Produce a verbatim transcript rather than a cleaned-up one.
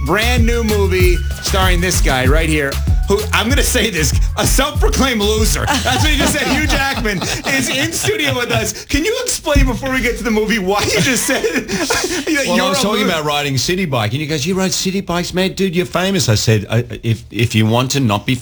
brand new movie starring this guy right here. Who, I'm going to say this, a self-proclaimed loser. That's what you just said. Hugh Jackman is in studio with us. Can you explain before we get to the movie why you just said it? Well, I was talking about riding City Bike, and he goes, "You ride City Bikes, man, dude. You're famous." I said, I, "If if you want to not be